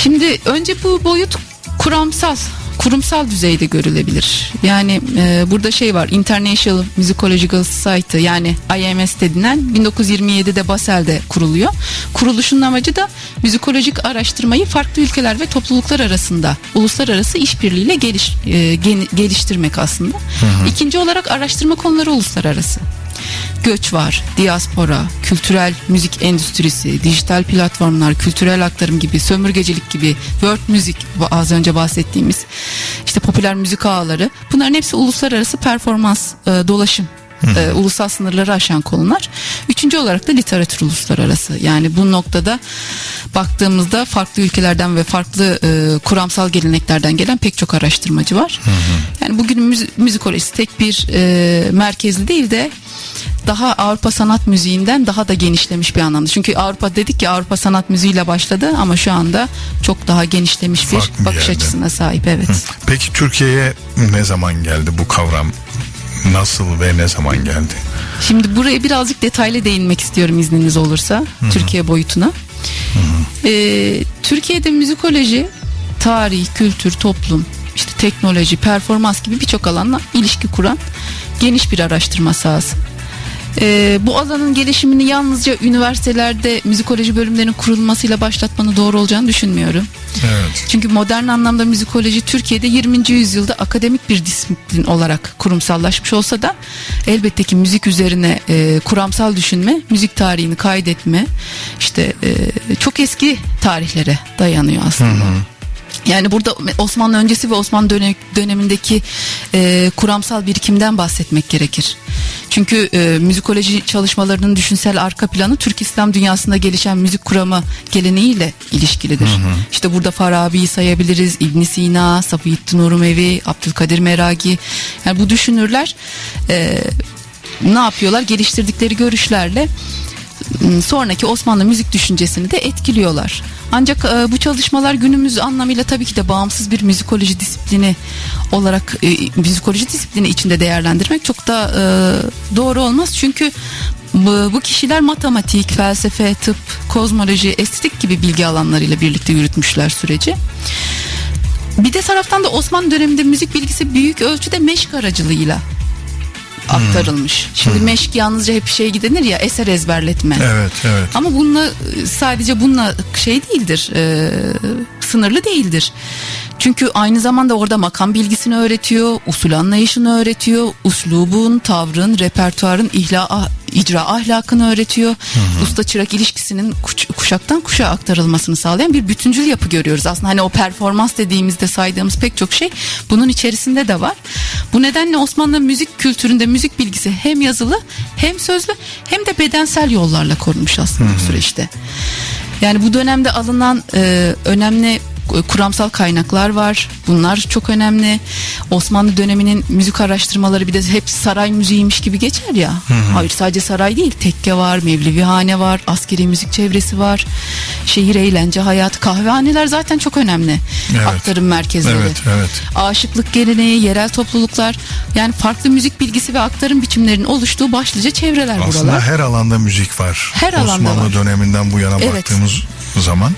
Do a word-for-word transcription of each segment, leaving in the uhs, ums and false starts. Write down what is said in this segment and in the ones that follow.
Şimdi önce bu boyut kuramsal, kurumsal düzeyde görülebilir. Yani e, burada şey var, International Musicological Society, yani I M S denilen bin dokuz yüz yirmi yedide Basel'de kuruluyor. Kuruluşun amacı da müzikolojik araştırmayı farklı ülkeler ve topluluklar arasında uluslararası işbirliğiyle geliş, e, gen, geliştirmek aslında. Hı hı. İkinci olarak araştırma konuları uluslararası. Göç var, diaspora, kültürel müzik endüstrisi, dijital platformlar, kültürel aktarım gibi, sömürgecilik gibi, world müzik, az önce bahsettiğimiz işte popüler müzik ağları, bunların hepsi uluslararası performans, e, dolaşım, e, ulusal sınırları aşan konular. Üçüncü olarak da literatür uluslararası. Yani bu noktada baktığımızda farklı ülkelerden ve farklı e, kuramsal geleneklerden gelen pek çok araştırmacı var. Hı hı. Yani bugün müzik, müzikolojisi tek bir e, merkezli değil de daha Avrupa sanat müziğinden daha da genişlemiş bir anlamda. Çünkü Avrupa dedik ki Avrupa sanat müziğiyle başladı ama şu anda çok daha genişlemiş farklı bir bakış bir açısına sahip. Evet. Hı. Peki Türkiye'ye ne zaman geldi bu kavram? Nasıl ve ne zaman geldi? Şimdi buraya birazcık detaylı değinmek istiyorum izniniz olursa. Hı-hı. Türkiye boyutuna. Ee, Türkiye'de müzikoloji, tarih, kültür, toplum, işte teknoloji, performans gibi birçok alanla ilişki kuran geniş bir araştırma sahası. Ee, bu alanın gelişimini yalnızca üniversitelerde müzikoloji bölümlerinin kurulmasıyla başlatmanın doğru olacağını düşünmüyorum. Evet. Çünkü modern anlamda müzikoloji Türkiye'de yirminci yüzyılda akademik bir disiplin olarak kurumsallaşmış olsa da elbette ki müzik üzerine e, kuramsal düşünme, müzik tarihini kaydetme işte e, çok eski tarihlere dayanıyor aslında. Hı hı. Yani burada Osmanlı öncesi ve Osmanlı dönem, dönemindeki e, kuramsal birikimden bahsetmek gerekir. Çünkü e, müzikoloji çalışmalarının düşünsel arka planı Türk İslam dünyasında gelişen müzik kuramı geleneğiyle ilişkilidir. Hı hı. İşte burada Farabi'yi sayabiliriz, İbn Sina, Safiyyettin Urumevi, Abdülkadir Meragi. Yani bu düşünürler e, ne yapıyorlar? Geliştirdikleri görüşlerle sonraki Osmanlı müzik düşüncesini de etkiliyorlar. Ancak e, bu çalışmalar günümüz anlamıyla tabii ki de bağımsız bir müzikoloji disiplini olarak e, müzikoloji disiplini içinde değerlendirmek çok da e, doğru olmaz. Çünkü bu, bu kişiler matematik, felsefe, tıp, kozmoloji, estetik gibi bilgi alanlarıyla birlikte yürütmüşler süreci. Bir de taraftan da Osmanlı döneminde müzik bilgisi büyük ölçüde meşk aracılığıyla aktarılmış. Şimdi hmm. meşk yalnızca hep şey gidenir ya, eser ezberletme. Evet, evet. Ama bununla sadece bununla şey değildir. E, sınırlı değildir. Çünkü aynı zamanda orada makam bilgisini öğretiyor, usul anlayışını öğretiyor, uslubun, tavrın, repertuarın ihla, icra ahlakını öğretiyor. Hı hı. Usta çırak ilişkisinin kuş, kuşaktan kuşağa aktarılmasını sağlayan bir bütüncül yapı görüyoruz. Aslında hani o performans dediğimizde saydığımız pek çok şey bunun içerisinde de var. Bu nedenle Osmanlı müzik kültüründe müzik bilgisi hem yazılı hem sözlü hem de bedensel yollarla korunmuş aslında hı hı. bu süreçte. Yani bu dönemde alınan e, önemli kuramsal kaynaklar var. Bunlar çok önemli. Osmanlı döneminin müzik araştırmaları bir de hep saray müziğiymiş gibi geçer ya. Hı hı. Hayır, sadece saray değil. Tekke var, Mevlevihane var, askeri müzik çevresi var. Şehir eğlence hayatı, kahvehaneler zaten çok önemli. Evet. Aktarım merkezleri. Evet, evet. Aşıklık geleneği, yerel topluluklar, yani farklı müzik bilgisi ve aktarım biçimlerinin oluştuğu başlıca çevreler aslında buralar. Aslında her alanda müzik var. Her Osmanlı alanda var. döneminden bu yana evet. baktığımız zaman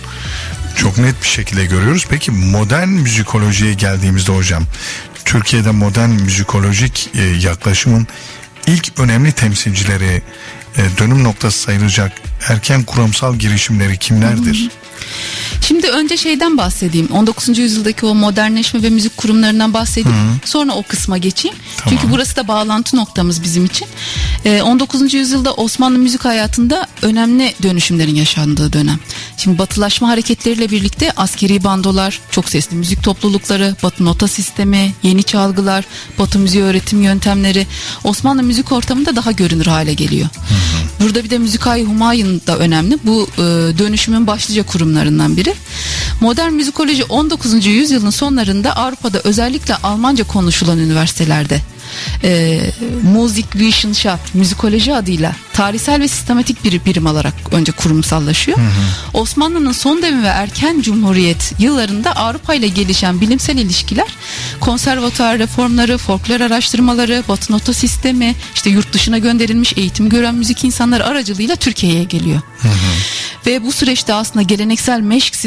çok net bir şekilde görüyoruz. Peki modern müzikolojiye geldiğimizde hocam, Türkiye'de modern müzikolojik e, yaklaşımın ilk önemli temsilcileri, e, dönüm noktası sayılacak erken kuramsal girişimleri kimlerdir? Hı-hı. Şimdi önce şeyden bahsedeyim. on dokuzuncu yüzyıldaki o modernleşme ve müzik kurumlarından bahsedeyim. Hı-hı. Sonra o kısma geçeyim. Tamam. Çünkü burası da bağlantı noktamız bizim için. Ee, on dokuzuncu yüzyılda Osmanlı müzik hayatında önemli dönüşümlerin yaşandığı dönem. Şimdi batılaşma hareketleriyle birlikte askeri bandolar, çok sesli müzik toplulukları, batı nota sistemi, yeni çalgılar, batı müziği öğretim yöntemleri Osmanlı müzik ortamında daha görünür hale geliyor. Hı-hı. Burada bir de Müzik-i Humayun da önemli. Bu e, dönüşümün başlıca kurumlarından biri. Modern müzikoloji on dokuzuncu yüzyılın sonlarında Avrupa'da özellikle Almanca konuşulan üniversitelerde e, Musikwissenschaft, müzikoloji adıyla tarihsel ve sistematik bir birim alarak önce kurumsallaşıyor. Hı hı. Osmanlı'nın son dönemi ve erken cumhuriyet yıllarında Avrupa ile gelişen bilimsel ilişkiler, konservatuar reformları, folklor araştırmaları, batı nota sistemi, işte yurt dışına gönderilmiş eğitim gören müzik insanları aracılığıyla Türkiye'ye geliyor. Hı hı. Ve bu süreçte aslında geleneksel meşk